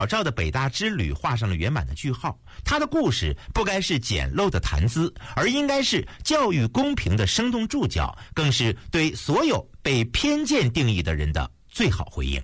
照的北大之旅画上了圆满的句号。他的故事不该是简陋的谈资，而应该是教育公平的生动注脚，更是对所有被偏见定义的人的最好回应。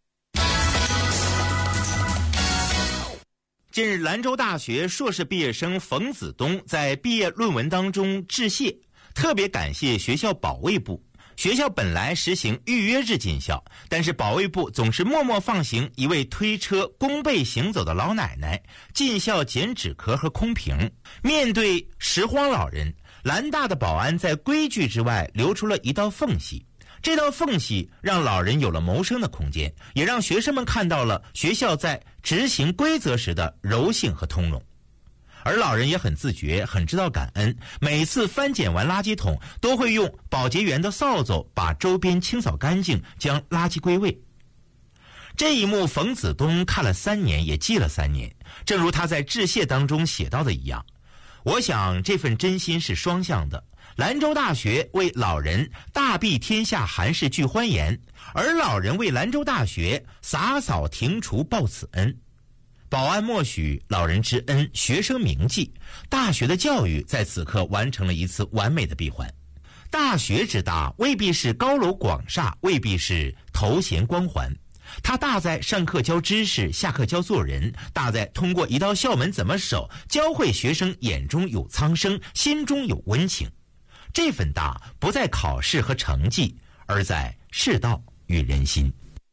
近日，兰州大学硕士毕业生冯子东在毕业论文当中致谢，特别感谢学校保卫部。学校本来实行预约制进校，但是保卫部总是默默放行一位推车弓背行走的老奶奶，进校捡纸壳和空瓶。面对拾荒老人，兰大的保安在规矩之外留出了一道缝隙，这道缝隙让老人有了谋生的空间，也让学生们看到了学校在执行规则时的柔性和通融。而老人也很自觉，很知道感恩，每次翻捡完垃圾桶都会用保洁员的扫帚把周边清扫干净，将垃圾归位。这一幕冯子东看了3年，也记了3年。正如他在致谢当中写到的一样，我想这份真心是双向的。兰州大学为老人大庇天下寒士俱欢颜，而老人为兰州大学洒扫庭除报此恩。保安默许老人之恩，学生铭记，大学的教育在此刻完成了一次完美的闭环。大学之大，未必是高楼广厦，未必是头衔光环，它大在上课教知识，下课教做人，大在通过一道校门怎么守，教会学生眼中有苍生，心中有温情。这份大不在考试和成绩，而在世道与人心。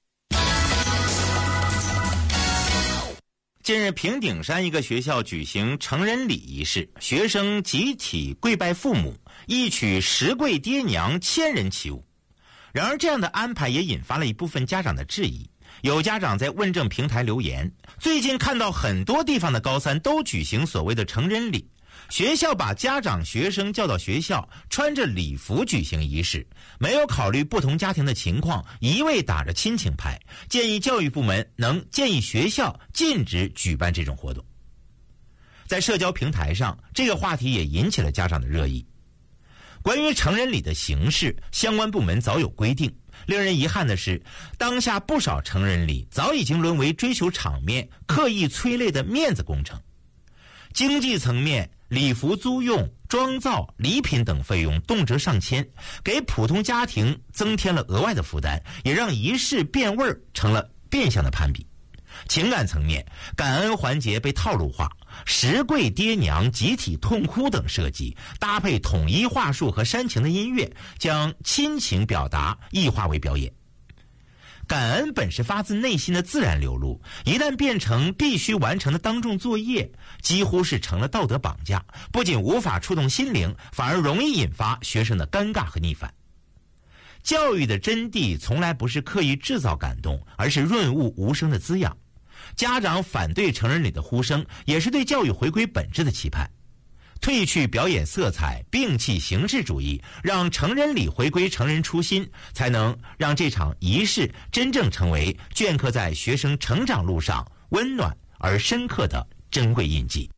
近日，平顶山一个学校举行成人礼仪式，学生集体跪拜父母，一曲十跪爹娘，千人起舞。然而，这样的安排也引发了一部分家长的质疑。有家长在问政平台留言，最近看到很多地方的高三都举行所谓的成人礼，学校把家长学生叫到学校，穿着礼服举行仪式，没有考虑不同家庭的情况，一味打着亲情牌，建议教育部门能建议学校禁止举办这种活动。在社交平台上，这个话题也引起了家长的热议。关于成人礼的形式，相关部门早有规定。令人遗憾的是，当下不少成人礼早已经沦为追求场面、刻意催泪的面子工程。经济层面，礼服租用、妆造、礼品等费用动辄上千，给普通家庭增添了额外的负担，也让仪式变味成了变相的攀比。情感层面，感恩环节被套路化，十跪爹娘、集体痛哭等设计，搭配统一话术和煽情的音乐，将亲情表达异化为表演。感恩本是发自内心的自然流露，一旦变成必须完成的当众作业，几乎是成了道德绑架，不仅无法触动心灵，反而容易引发学生的尴尬和逆反。教育的真谛从来不是刻意制造感动，而是润物无声的滋养。家长反对成人礼的呼声，也是对教育回归本质的期盼。褪去表演色彩，摒弃形式主义，让成人礼回归成人初心，才能让这场仪式真正成为镌刻在学生成长路上温暖而深刻的珍贵印记。